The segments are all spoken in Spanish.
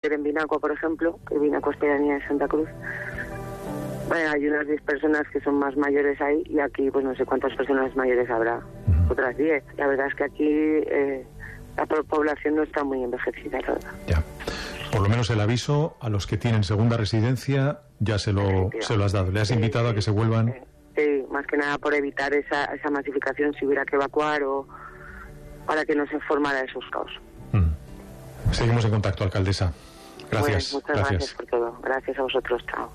Walker en Vinacua, por ejemplo, que Vinacua es pedanía de Santa Cruz. Hay unas 10 personas que son más mayores ahí, y aquí pues no sé cuántas personas mayores habrá, otras 10. La verdad es que aquí la población no está muy envejecida, la verdad. Ya. Por lo menos el aviso a los que tienen segunda residencia ya se lo has dado. Le has invitado a que se vuelvan. Sí, más que nada por evitar esa masificación, si hubiera que evacuar, o para que no se formara esos caos. Seguimos en contacto, alcaldesa. Gracias. Muchas gracias por todo. Gracias a vosotros. Chao.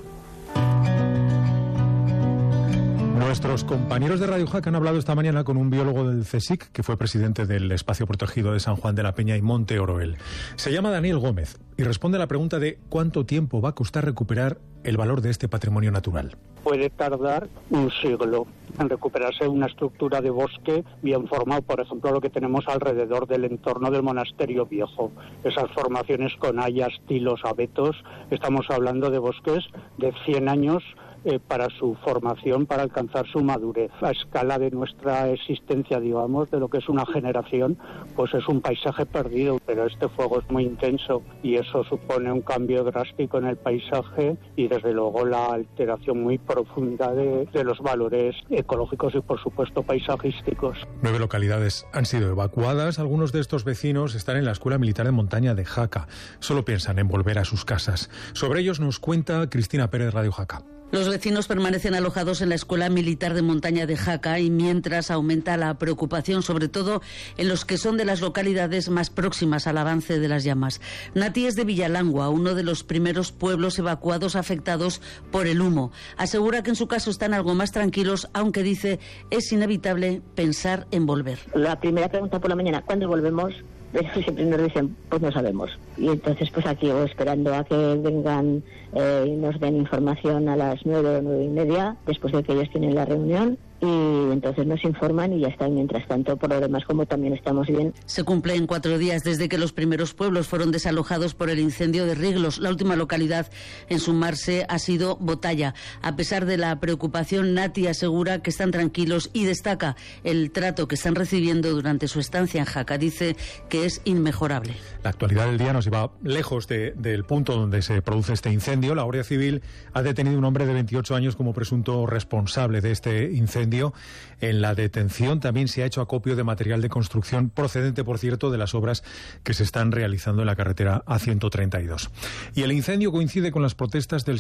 Nuestros compañeros de Radio Jaca han hablado esta mañana con un biólogo del CSIC, que fue presidente del Espacio Protegido de San Juan de la Peña y Monte Oroel. Se llama Daniel Gómez y responde a la pregunta de cuánto tiempo va a costar recuperar el valor de este patrimonio natural. Puede tardar un siglo en recuperarse una estructura de bosque bien formado, por ejemplo, lo que tenemos alrededor del entorno del monasterio viejo. Esas formaciones con hayas, tilos, abetos, estamos hablando de bosques de 100 años para su formación, para alcanzar su madurez. A escala de nuestra existencia, digamos, de lo que es una generación, pues es un paisaje perdido, pero este fuego es muy intenso y eso supone un cambio drástico en el paisaje y desde luego la alteración muy profunda de los valores ecológicos y por supuesto paisajísticos. 9 localidades han sido evacuadas. Algunos de estos vecinos están en la Escuela Militar de Montaña de Jaca. Solo piensan en volver a sus casas. Sobre ellos nos cuenta Cristina Pérez, Radio Jaca. Los vecinos permanecen alojados en la Escuela Militar de Montaña de Jaca y mientras aumenta la preocupación, sobre todo en los que son de las localidades más próximas al avance de las llamas. Nati es de Villalangua, uno de los primeros pueblos evacuados afectados por el humo. Asegura que en su caso están algo más tranquilos, aunque dice es inevitable pensar en volver. La primera pregunta por la mañana, ¿cuándo volvemos? Siempre nos dicen, pues no sabemos. Y entonces pues aquí esperando a que vengan y nos den información a las 9 o 9:30, después de que ellos tienen la reunión, y entonces nos informan y ya está. Y mientras tanto, por lo demás, como también estamos bien. Se cumplen 4 días desde que los primeros pueblos fueron desalojados por el incendio de Riglos. La última localidad en sumarse ha sido Botalla. A pesar de la preocupación, Nati asegura que están tranquilos y destaca el trato que están recibiendo durante su estancia en Jaca. Dice que es inmejorable. La actualidad del día nos lleva lejos del punto donde se produce este incendio. La Guardia Civil ha detenido a un hombre de 28 años como presunto responsable de este incendio. En la detención también se ha hecho acopio de material de construcción procedente, por cierto, de las obras que se están realizando en la carretera A132. Y el incendio coincide con las protestas del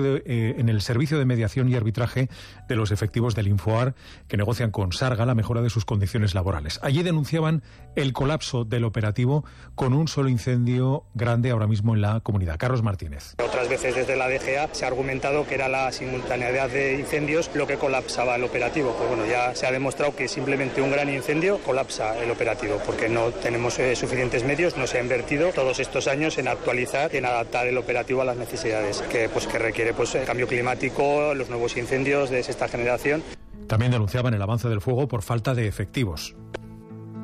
en el servicio de mediación y arbitraje de los efectivos del Infoar, que negocian con Sarga la mejora de sus condiciones laborales. Allí denunciaban el colapso del operativo con un solo incendio grande ahora mismo en la comunidad. Carlos Martínez. Otras veces desde la DGA se ha argumentado que era la simultaneidad de incendios lo que colapsaba el operativo. Pues bueno, ya se ha demostrado que simplemente un gran incendio colapsa el operativo, porque no tenemos suficientes medios, no se ha invertido todos estos años en actualizar y en adaptar el operativo a las necesidades que requiere el cambio climático, los nuevos incendios de sexta generación. También denunciaban el avance del fuego por falta de efectivos.